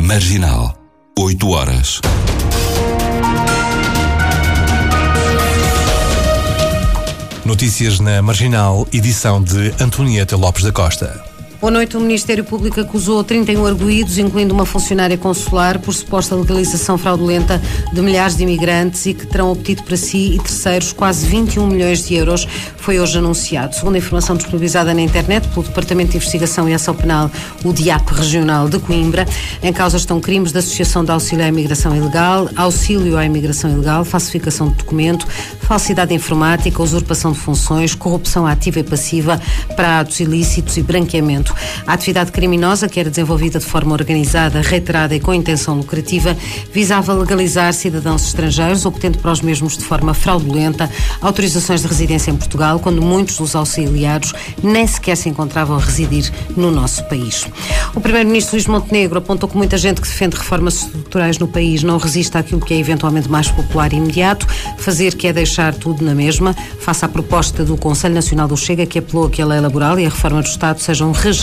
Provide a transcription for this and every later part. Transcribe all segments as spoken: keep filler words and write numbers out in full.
Marginal, oito horas. Notícias na Marginal, edição de Antonieta Lopes da Costa. Boa noite. O Ministério Público acusou trinta e um arguidos, incluindo uma funcionária consular, por suposta legalização fraudulenta de milhares de imigrantes e que terão obtido para si e terceiros quase vinte e um milhões de euros. Foi hoje anunciado. Segundo a informação disponibilizada na internet pelo Departamento de Investigação e Ação Penal, o D I A P Regional de Coimbra, em causa estão crimes de associação de auxílio à imigração ilegal, auxílio à imigração ilegal, falsificação de documento, falsidade informática, usurpação de funções, corrupção ativa e passiva para atos ilícitos e branqueamento. A atividade criminosa, que era desenvolvida de forma organizada, reiterada e com intenção lucrativa, visava legalizar cidadãos estrangeiros, obtendo para os mesmos de forma fraudulenta autorizações de residência em Portugal, quando muitos dos auxiliados nem sequer se encontravam a residir no nosso país. O primeiro-ministro Luís Montenegro apontou que muita gente que defende reformas estruturais no país não resiste àquilo que é eventualmente mais popular e imediato, fazer que é deixar tudo na mesma, face à proposta do Conselho Nacional do Chega, que apelou a que a lei laboral e a reforma do Estado sejam rejeitadas.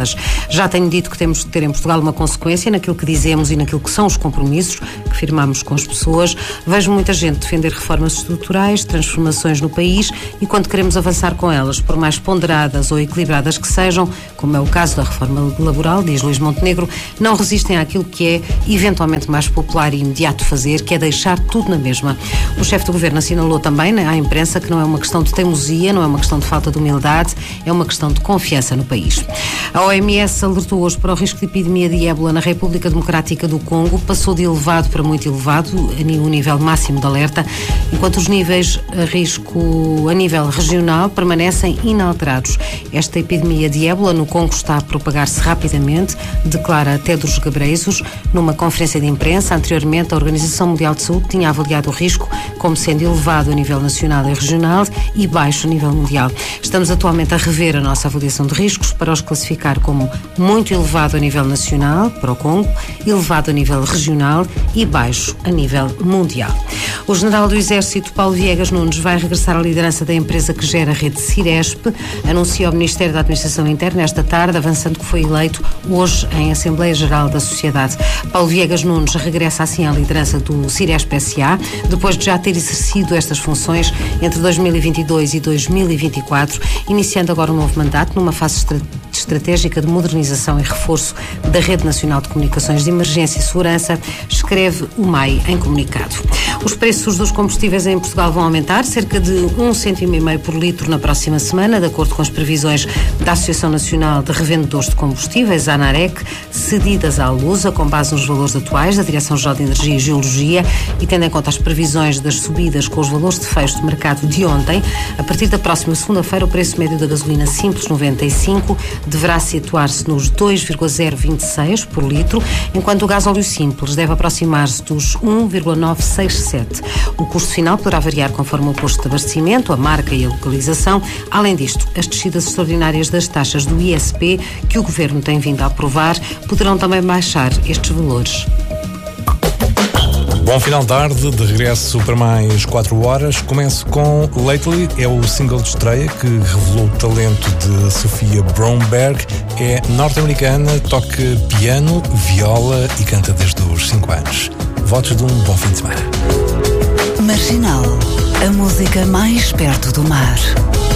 Já tenho dito que temos de ter em Portugal uma consequência naquilo que dizemos e naquilo que são os compromissos que firmamos com as pessoas. Vejo muita gente defender reformas estruturais, transformações no país, e quando queremos avançar com elas, por mais ponderadas ou equilibradas que sejam, como é o caso da reforma laboral, diz Luís Montenegro, não resistem àquilo que é eventualmente mais popular e imediato fazer, que é deixar tudo na mesma. O chefe do governo assinalou também, né, à imprensa, que não é uma questão de teimosia, não é uma questão de falta de humildade, é uma questão de confiança no país. A O M S alertou hoje para o risco de epidemia de ébola na República Democrática do Congo. Passou de elevado para muito elevado, o nível máximo de alerta, enquanto os níveis a risco a nível regional permanecem inalterados. Esta epidemia de ébola no Congo está a propagar-se rapidamente, declara Tedros Ghebreyesus numa conferência de imprensa. Anteriormente, a Organização Mundial de Saúde tinha avaliado o risco como sendo elevado a nível nacional e regional e baixo a nível mundial. Estamos atualmente a rever a nossa avaliação de riscos para os classificar como muito elevado a nível nacional, para o Congo, elevado a nível regional e baixo a nível mundial. O general do Exército, Paulo Viegas Nunes, vai regressar à liderança da empresa que gera a rede Ciresp, anunciou o Ministério da Administração Interna esta tarde, avançando que foi eleito hoje em Assembleia Geral da Sociedade. Paulo Viegas Nunes regressa assim à liderança do Ciresp S A, depois de já ter exercido estas funções entre dois mil e vinte e dois e dois mil e vinte e quatro, iniciando agora um novo mandato numa fase estratégica estratégica de modernização e reforço da Rede Nacional de Comunicações de Emergência e Segurança, escreve o M A I em comunicado. Os preços dos combustíveis em Portugal vão aumentar cerca de um cêntimo e meio por litro na próxima semana, de acordo com as previsões da Associação Nacional de Revendedores de Combustíveis, a ANAREC, cedidas à Lusa, com base nos valores atuais da Direção-Geral de Energia e Geologia, e tendo em conta as previsões das subidas com os valores de fecho de mercado de ontem. A partir da próxima segunda-feira, o preço médio da gasolina simples noventa e cinco deverá situar-se nos dois vírgula zero vinte e seis por litro, enquanto o gasóleo simples deve aproximar-se dos um vírgula novecentos e sessenta e sete. O custo final poderá variar conforme o posto de abastecimento, a marca e a localização. Além disto, as descidas extraordinárias das taxas do I S P, que o Governo tem vindo a aprovar, poderão também baixar estes valores. Bom final de tarde, de regresso para mais quatro horas. Começo com Lately, é o single de estreia que revelou o talento de Sofia Bromberg. É norte-americana, toca piano, viola e canta desde os cinco anos. Votos de um bom fim de semana. Marginal, a música mais perto do mar.